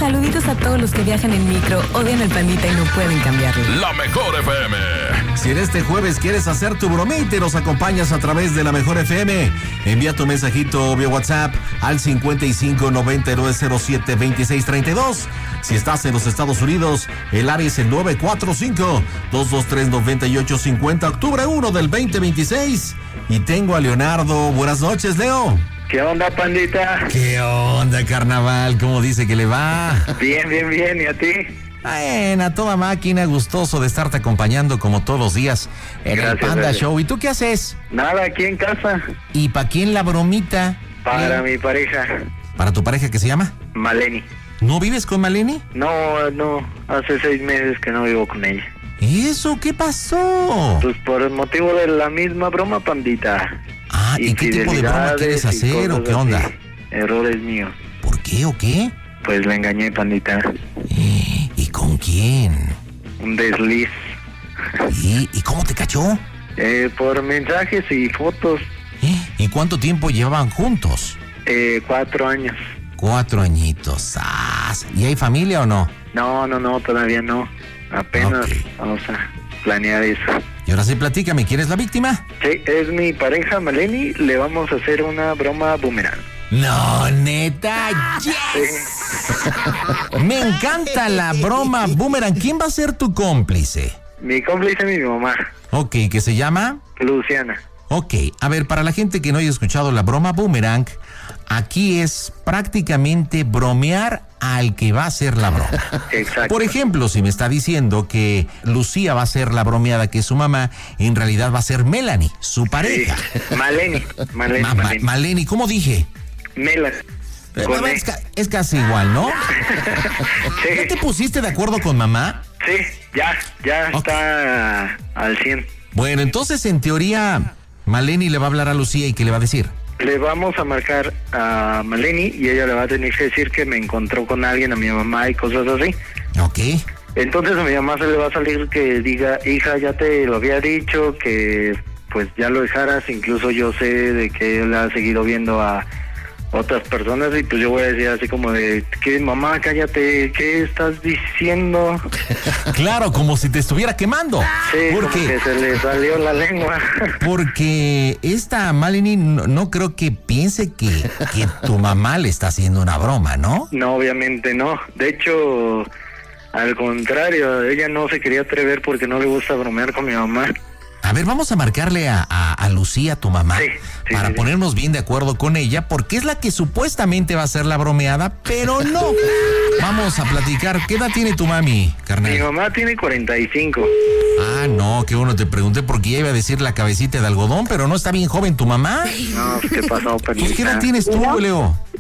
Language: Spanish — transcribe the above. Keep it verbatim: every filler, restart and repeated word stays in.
Saluditos a todos los que viajan en micro, odian el Pandita y no pueden cambiarlo. La Mejor F M. Si en este jueves quieres hacer tu bromita y nos acompañas a través de La Mejor F M, envía tu mensajito vía WhatsApp al cincuenta y cinco noventa y nueve cero siete veintiséis treinta y dos. Si estás en los Estados Unidos, el área es el nueve cuatro cinco, dos dos tres, nueve ocho cinco cero, octubre primero del veinte veintiséis. Y tengo a Leonardo. Buenas noches, Leo. ¿Qué onda, Pandita? ¿Qué onda, carnaval? ¿Cómo dice que le va? Bien, bien, bien. ¿Y a ti? Bueno, a toda máquina, gustoso de estarte acompañando como todos los días en Gracias, el Panda gracias. Show. ¿Y tú qué haces? Nada, aquí en casa. ¿Y para quién la bromita? Para ¿Eh? mi pareja, ¿Para tu pareja que se llama? Maleni. ¿No vives con Maleni? No, no, hace seis meses que no vivo con ella. ¿Eso qué pasó? Pues por el motivo de la misma broma, Pandita. Ah, ¿y qué tipo de broma quieres Infidelidades y hacer o cosas qué onda? así. Errores míos. ¿Por qué o qué? Pues la engañé, Pandita. ¿Y con quién? Un desliz. ¿Y, ¿y cómo te cachó? Eh, por mensajes y fotos. ¿Eh? ¿Y cuánto tiempo llevaban juntos? Eh, cuatro años. Cuatro añitos. ¡Ah! ¿Y hay familia o no? No, no, no, todavía no. Apenas Ok. vamos a planear eso. Y ahora sí, platícame, ¿quién es la víctima? Sí, es mi pareja Maleni. Le vamos a hacer una broma boomerang. No, neta, yes. Me encanta la broma boomerang. ¿Quién va a ser tu cómplice? Mi cómplice es mi mamá, Ok, ¿qué se llama? Luciana. Ok, a ver, para la gente que no haya escuchado la broma boomerang, aquí es prácticamente bromear al que va a hacer la broma. Exacto. Por ejemplo, si me está diciendo que Lucía va a ser la bromeada que es su mamá, en realidad va a ser Melanie, su pareja. Sí. Maleni. Maleni. Ma- ma- Maleni. Maleni, ¿cómo dije? Mela. Eh, Con es, E. ca- es casi igual, ¿no? ¿Ya te Sí, pusiste de acuerdo con mamá? sí, ya, ya Ok. está al cien. Bueno, entonces en teoría Maleni le va a hablar a Lucía y ¿qué le va a decir? Le vamos a marcar a Maleni y ella le va a tener que decir que me encontró con alguien, a mi mamá y cosas así. Ok. Entonces a mi mamá se le va a salir que diga, hija, ya te lo había dicho, que pues ya lo dejaras, incluso yo sé de que él ha seguido viendo a otras personas y pues yo voy a decir así como de, que mamá, cállate, ¿qué estás diciendo? Claro, como si te estuviera quemando. Sí, ¿Por como qué? que se le salió la lengua. Porque esta Maleni no, no creo que piense que, que tu mamá le está haciendo una broma, ¿no? No, obviamente no. De hecho, al contrario, ella no se quería atrever porque no le gusta bromear con mi mamá. A ver, vamos a marcarle a, a, a Lucía, tu mamá, Sí, sí, para sí, sí. ponernos bien de acuerdo con ella, porque es la que supuestamente va a ser la bromeada, pero no. Vamos a platicar. ¿Qué edad tiene tu mami, carnal? Mi mamá tiene cuarenta y cinco. Ah, no, qué bueno, te pregunté porque ya iba a decir la cabecita de algodón, pero no está bien joven tu mamá. No, ¿qué pasó, Pues, ¿qué edad Pandita? tienes tú, Leo?